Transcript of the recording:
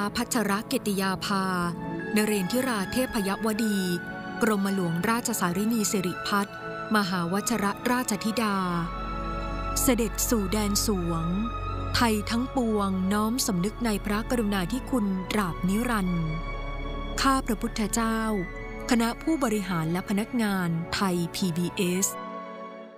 พัชรกิติยาภานเรนทิราเทพยวดี กรมหลวงราชสารินีสิริพัฒน์มหาวชรราชธิดาเสด็จสู่แดนสวงไทยทั้งปวงน้อมสำนึกในพระกรุณาธิคุณตราบนิรันดร์ข้าพระพุทธเจ้าคณะผู้บริหารและพนักงานไทย PBS